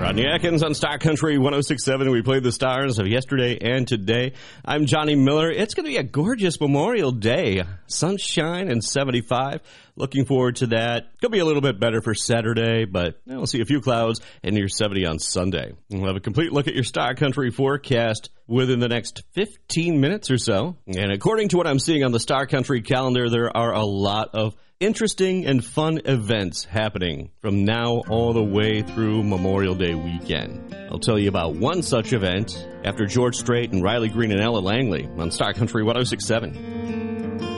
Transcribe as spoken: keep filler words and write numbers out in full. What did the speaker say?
Rodney Atkins on Star Country one oh six point seven. We played the stars of yesterday and today. I'm Johnny Miller. It's going to be a gorgeous Memorial Day. Sunshine and seventy-five. Looking forward to that. Could be a little bit better for Saturday, but we'll see a few clouds and near seventy on Sunday. We'll have a complete look at your Star Country forecast within the next fifteen minutes or so. And according to what I'm seeing on the Star Country calendar, there are a lot of interesting and fun events happening from now all the way through Memorial Day weekend. I'll tell you about one such event after George Strait and Riley Green and Ella Langley on Star Country one oh six point seven.